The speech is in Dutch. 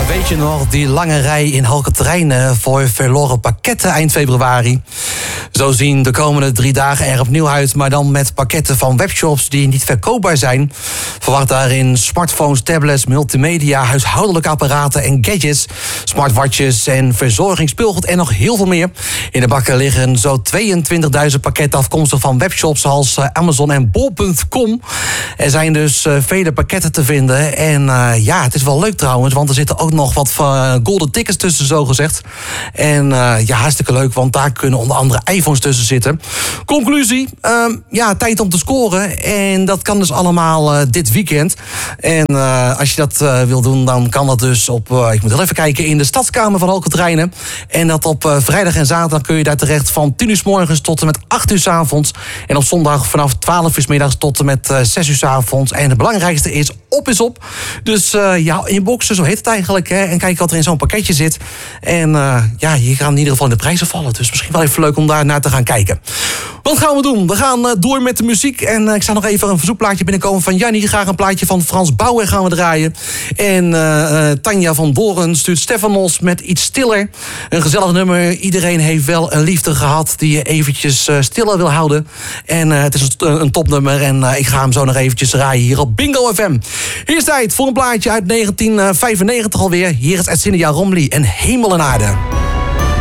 Weet je nog, die lange rij in Halkatrijnen voor verloren pakketten eind februari? Zo zien de komende 3 dagen er opnieuw uit, maar dan met pakketten van webshops die niet verkoopbaar zijn. Verwacht daarin smartphones, tablets, multimedia, huishoudelijke apparaten en gadgets, smartwatches en verzorgingsspeelgoed en nog heel veel meer. In de bakken liggen zo 22.000 pakketten afkomstig van webshops zoals Amazon en bol.com. Er zijn dus vele pakketten te vinden en ja, het is wel leuk trouwens, want er zitten ook nog wat golden tickets tussen, zo gezegd. En ja, hartstikke leuk, want daar kunnen onder andere iPhones tussen zitten. Conclusie, ja, tijd om te scoren. En dat kan dus allemaal dit weekend. En als je dat wil doen, dan kan dat dus op, ik moet wel even kijken, in de Stadskamer van Halkatrijnen. En dat op vrijdag en zaterdag kun je daar terecht van 10 uur 's morgens tot en met 8 uur 's avonds. En op zondag vanaf 12 uur 's middags tot en met 6 uur 's avonds. En het belangrijkste is op. Dus ja, inboxen, zo heet het eigenlijk. Hè? En kijk wat er in zo'n pakketje zit. En ja, hier gaan in ieder geval in de prijzen vallen. Dus misschien wel even leuk om daar naar te gaan kijken. Wat gaan we doen? We gaan door met de muziek. En ik zag nog even een verzoekplaatje binnenkomen van Jannie. Graag een plaatje van Frans Bauer gaan we draaien. En Tanja van Doren stuurt Stefanos met Iets Stiller. Een gezellig nummer. Iedereen heeft wel een liefde gehad die je eventjes stiller wil houden. En het is een topnummer. En ik ga hem zo nog eventjes draaien hier op Bingo FM. Hier is tijd voor een plaatje uit 1995 alweer. Hier is Edcilia Romli en Hemel en Aarde.